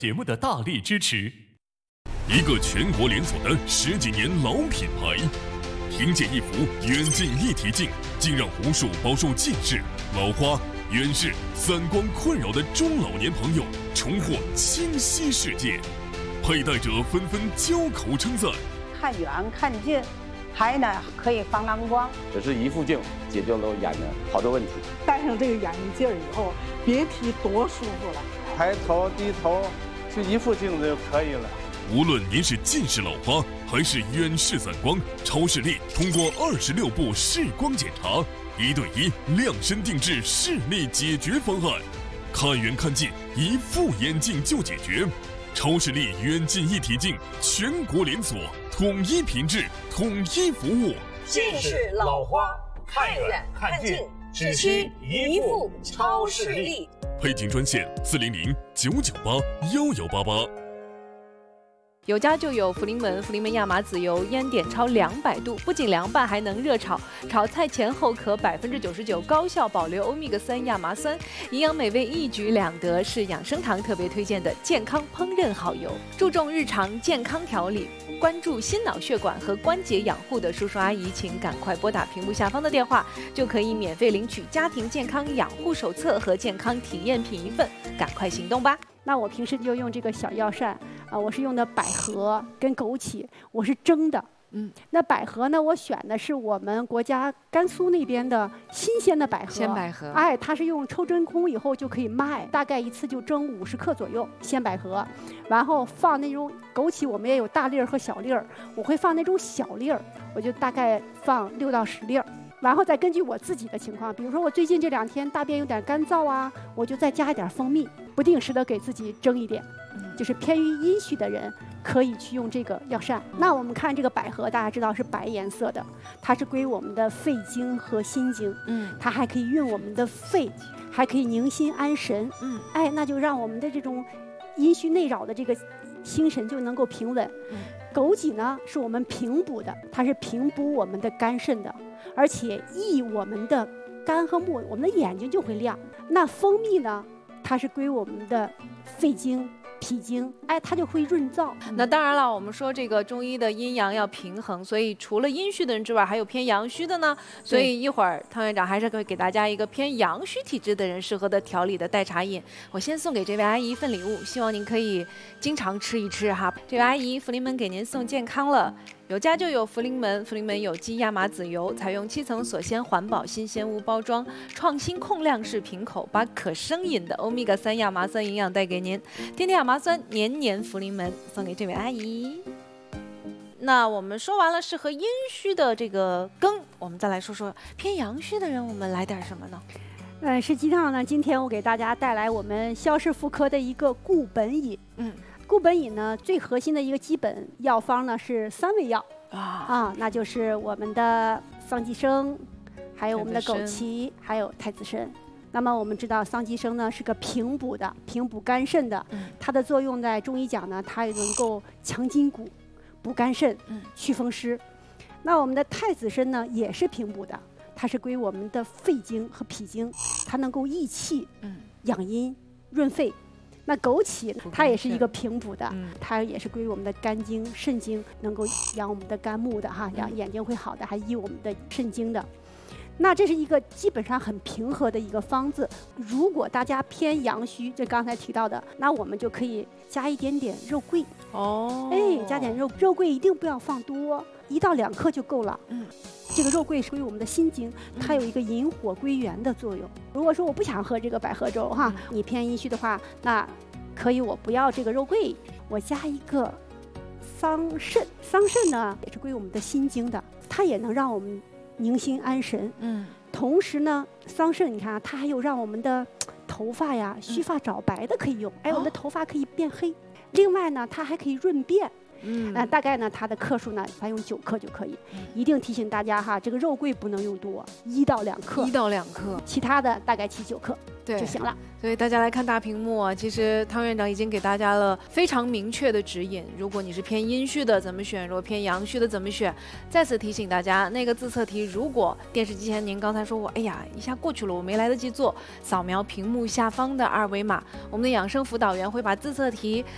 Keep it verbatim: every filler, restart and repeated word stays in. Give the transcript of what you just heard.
节目的大力支持。一个全国连锁的十几年老品牌，听见一幅远近一体镜，竟让无数饱受近视、老花、远视、散光困扰的中老年朋友重获清晰世界。佩戴者纷纷交口称赞： 看远看近，还呢可以防蓝光。 只是一副镜解决了我眼的好多问题。 戴上这个眼镜以后，别提多舒服了。 抬头低头，就一副镜子就可以了。 无论您是近视老花还是远视散光，超视力通过二十六步视光检查，一对一量身定制视力解决方案，看远看近一副眼镜就解决。超视力远近一体镜全国连锁，统一品质，统一服务。 近视老花看远看近，只需一副超视力。 配镜专线四零零九九八幺幺八八。 有家就有福临门，福临门亚麻籽油烟点超两百度，不仅凉拌还能热炒，炒菜前后可百分之九十九高效保留欧米伽三亚麻酸，营养美味一举两得，是养生堂特别推荐的健康烹饪好油。注重日常健康调理，关注心脑血管和关节养护的叔叔阿姨，请赶快拨打屏幕下方的电话，就可以免费领取家庭健康养护手册和健康体验品一份，赶快行动吧！ 那我平时就用这个小药膳啊，我是用的百合跟枸杞，我是蒸的。嗯，那百合呢，我选的是我们国家甘肃那边的新鲜的百合。 鲜百合。 哎，它是用抽真空以后就可以卖，大概一次就蒸五十克左右鲜百合，然后放那种枸杞，我们也有大粒儿和小粒儿，我会放那种小粒儿，我就大概放六到十粒儿。然后再根据我自己的情况，比如说我最近这两天大便有点干燥啊，我就再加一点蜂蜜，不定时的给自己蒸一点。就是偏于阴虚的人可以去用这个药膳。那我们看这个百合，大家知道是白颜色的，它是归我们的肺经和心经，嗯，它还可以润我们的肺，还可以宁心安神，嗯，哎，那就让我们的这种阴虚内扰的这个心神就能够平稳。嗯，枸杞呢是我们平补的，它是平补我们的肝肾的，而且益我们的肝和目，我们的眼睛就会亮。那蜂蜜呢，它是归我们的肺经、脾经，哎，它就会润燥。 那当然了，我们说这个中医的阴阳要平衡，所以除了阴虚的人之外，还有偏阳虚的呢。所以一会儿汤院长还是会给大家一个偏阳虚体质的人适合的调理的代茶饮。我先送给这位阿姨一份礼物，希望您可以经常吃一吃哈。这位阿姨，福临门给您送健康了。有家就有福临门，福临门有机亚麻籽油，采用七层锁鲜环保新鲜无包装，创新控量式瓶口，把可生饮的欧米伽三亚麻酸营养带给您。天天亚麻酸，年年福临门，送给这位阿姨。那我们说完了适合阴虚的这个羹，我们再来说说偏阳虚的人，我们来点什么呢？ 呃，实际上呢，今天我给大家带来我们肖氏妇科的一个固本饮。嗯。固本饮呢，最核心的一个基本药方呢是三味药啊啊，那就是我们的桑寄生，还有我们的枸杞，还有太子参。那么我们知道桑寄生呢是个平补的，平补肝肾的，嗯、它的作用在中医讲呢，它也能够强筋骨、补肝肾、嗯、祛风湿。那我们的太子参呢也是平补的，它是归我们的肺经和脾经，它能够益气、嗯、养阴、润肺。那枸杞它也是一个平补的，嗯、它也是归我们的肝经、肾经，能够养我们的肝木的哈，养眼睛会好的，还益我们的肾经的。那这是一个基本上很平和的一个方子。如果大家偏阳虚，就刚才提到的，那我们就可以加一点点肉桂哦，哎，加点肉肉桂一定不要放多，一到两克就够了。嗯。这个肉桂属于我们的心经，它有一个引火归元的作用。如果说我不想喝这个百合粥哈，你偏阴虚的话，那可以我不要这个肉桂，我加一个桑葚。桑葚呢也是归我们的心经的，它也能让我们宁心安神。嗯，同时呢，桑葚你看啊，它还有让我们的头发呀须发早白的可以用，哎，我们的头发可以变黑。另外呢，它还可以润便。嗯，呃，大概呢，它的克数呢，咱用九克就可以。一定提醒大家哈，这个肉桂不能用多，一到两克。 一到两克， 其他的大概七九克就行了。 所以大家来看大屏幕啊，其实汤院长已经给大家了非常明确的指引。如果你是偏阴虚的怎么选，如果偏阳虚的怎么选？再次提醒大家，那个自测题，如果电视机前您刚才说我哎呀一下过去了，我没来得及做，扫描屏幕下方的二维码，我们的养生辅导员会把自测题